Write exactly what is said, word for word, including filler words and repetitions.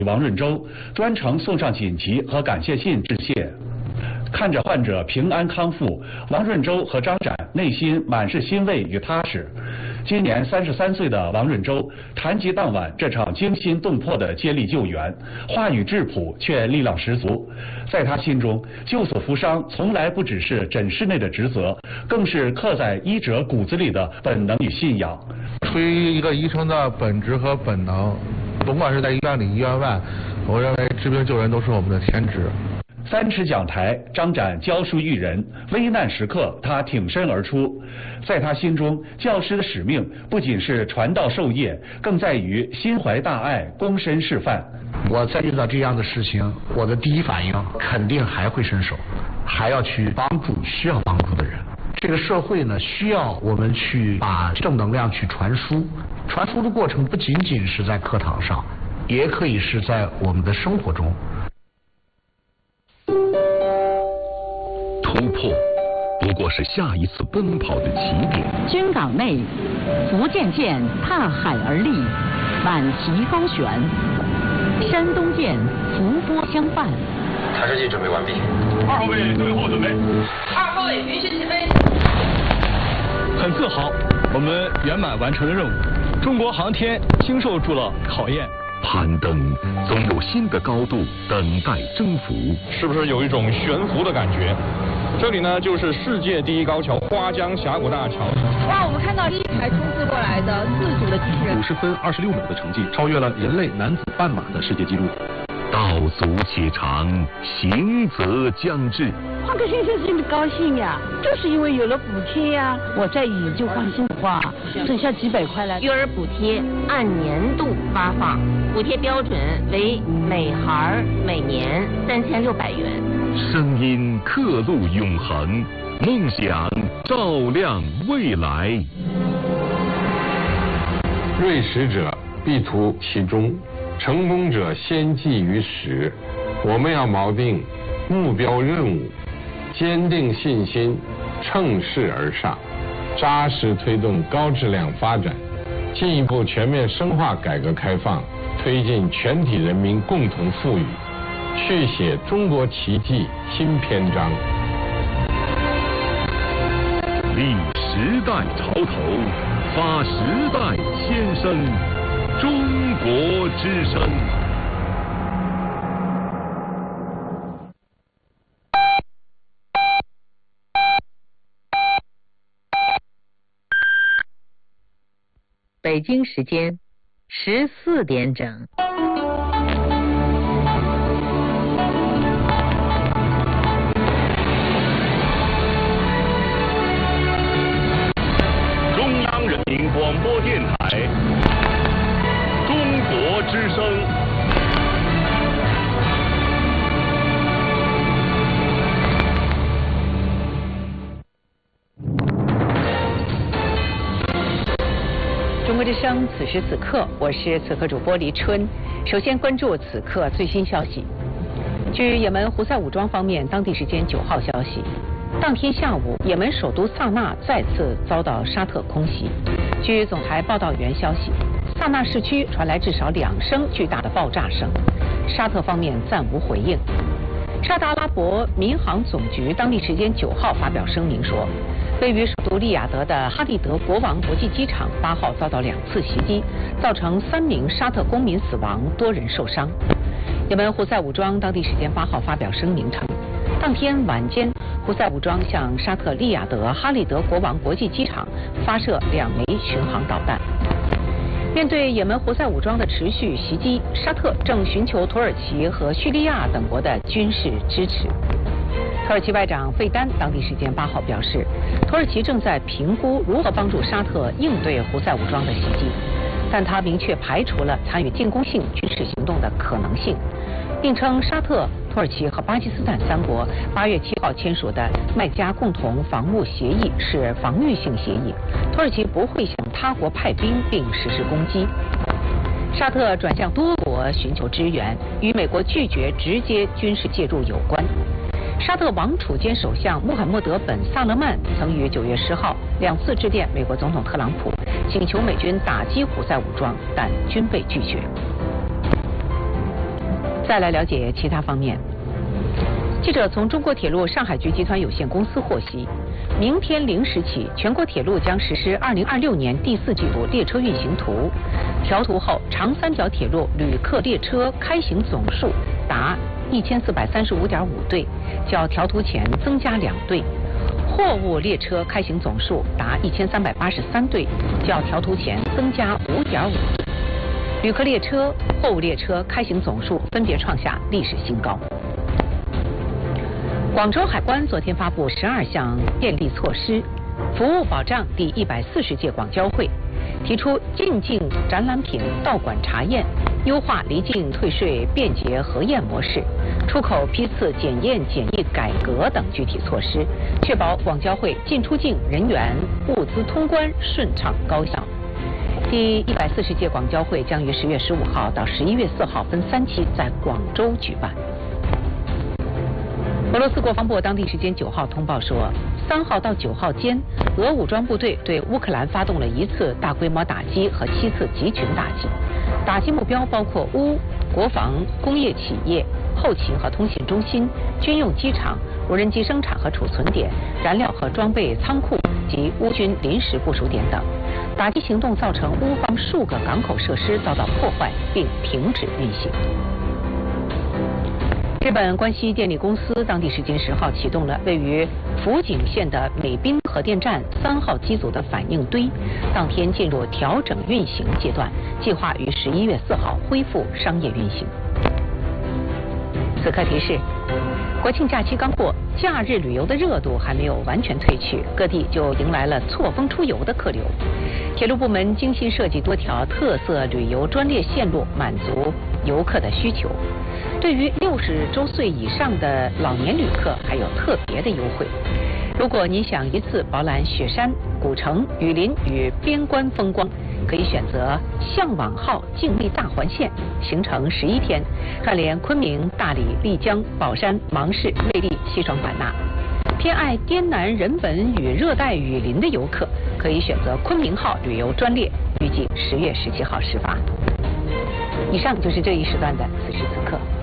王润洲专程送上锦旗和感谢信致谢。看着患者平安康复，王润洲和张展内心满是欣慰与踏实。今年三十三岁的王润洲谈及当晚这场惊心动魄的接力救援，话语质朴却力量十足。在他心中，救死扶伤从来不只是诊室内的职责，更是刻在医者骨子里的本能与信仰。 出于一个医生的本职和本能，甭管是在医院里、医院外，我认为治病救人都是我们的天职。 三尺讲台，张展教书育人，危难时刻他挺身而出。在他心中，教师的使命不仅是传道授业，更在于心怀大爱，躬身示范。 我再遇到这样的事情，我的第一反应肯定还会伸手，还要去帮助需要帮助的人。这个社会呢，需要我们去把正能量去传输。传输的过程不仅仅是在课堂上，也可以是在我们的生活中。 突破不过是下一次奔跑的起点。 军港内，福建舰踏海而立，晚旗高悬；山东舰浮波相伴。 台式机准备完毕。 二号位最后准备。 二号位允许起飞。 很自豪，我们圆满完成了任务。中国航天经受住了考验。 攀登总有新的高度等待征服， 是不是有一种悬浮的感觉？这里呢，就是世界第一高桥花江峡谷大桥。 哇，我们看到第一台冲刺过来的自主的机器人， 五十分二十六秒的成绩，超越了人类男子半马的世界纪录。 道阻且长，行则将至。 换个先生心里高兴呀，就是因为有了补贴呀。我在意就放心花，省下几百块来。 育儿补贴按年度发放，补贴标准为每孩每年三千六百元。 声音刻录永恒，梦想照亮未来。 锐识者必图其中，成功者先记于始。我们要锚定目标任务，坚定信心，乘势而上，扎实推动高质量发展，进一步全面深化改革开放，推进全体人民共同富裕，续写中国奇迹新篇章。 立时代潮头，发时代先声，中国之声。 北京时间十四点整。 中央人民广播电台，中国之声。 中国之声，此时此刻，我是此刻主播黎春。首先关注此刻最新消息。据也门胡塞武装方面当地时间九号消息，当天下午，也门首都萨那再次遭到沙特空袭。据总台报道员消息，萨那市区传来至少两声巨大的爆炸声，沙特方面暂无回应。沙特阿拉伯民航总局当地时间九号发表声明说，位于首都利雅得的哈利德国王国际机场八号遭到两次袭击，造成三名沙特公民死亡，多人受伤。也门胡塞武装当地时间八号发表声明称，当天晚间，胡塞武装向沙特利雅得哈利德国王国际机场发射两枚巡航导弹。面对也门胡塞武装的持续袭击，沙特正寻求土耳其和叙利亚等国的军事支持。土耳其外长费丹当地时间八号表示，土耳其正在评估如何帮助沙特应对胡塞武装的袭击，但他明确排除了参与进攻性军事行动的可能性，并称沙特、土耳其和巴基斯坦三国八月七号签署的麦加共同防务协议是防御性协议，土耳其不会向他国派兵并实施攻击。沙特转向多国寻求支援，与美国拒绝直接军事介入有关。沙特王储兼首相穆罕默德本萨勒曼曾于九月十号两次致电美国总统特朗普，请求美军打击胡塞武装，但均被拒绝。 再来了解其他方面。记者从中国铁路上海局集团有限公司获悉，明天零时起，全国铁路将实施二零二六年第四季度列车运行图。调图后，长三角铁路旅客列车开行总数达一千四百三十五点五对，较调图前增加两对；货物列车开行总数达一千三百八十三对，较调图前增加五点五对。旅客列车、货物列车开行总数分别创下历史新高。广州海关昨天发布十二项便利措施，服务保障第一百四十届广交会，提出进境展览品到馆查验、优化离境退税便捷核验模式、出口批次检验检疫改革等具体措施，确保广交会进出境人员物资通关顺畅高效。第一百四十届广交会将于十月十五号到十一月四号分三期在广州举办。俄罗斯国防部当地时间九号通报说，三号到九号间，俄武装部队对乌克兰发动了一次大规模打击和七次集群打击，打击目标包括乌国防工业企业、后勤和通信中心、军用机场、无人机生产和储存点、燃料和装备仓库及乌军临时部署点等。打击行动造成乌方数个港口设施遭到破坏并停止运行。日本关西电力公司当地时间十号启动了位于福井县的美滨核电站三号机组的反应堆，当天进入调整运行阶段，计划于十一月四号恢复商业运行。此刻提示：国庆假期刚过，假日旅游的热度还没有完全退去，各地就迎来了错峰出游的客流。铁路部门精心设计多条特色旅游专列线路，满足游客的需求。对于六十周岁以上的老年旅客，还有特别的优惠。如果您想一次饱览雪山、古城、雨林与边关风光，可以选择向往号静谧大环线，行程十一天，串联昆明、大理、丽江、宝山、芒市、内地、西双版纳。偏爱滇南人文与热带雨林的游客，可以选择昆明号旅游专列，预计十月十七号始发。以上就是这一时段的此时此刻。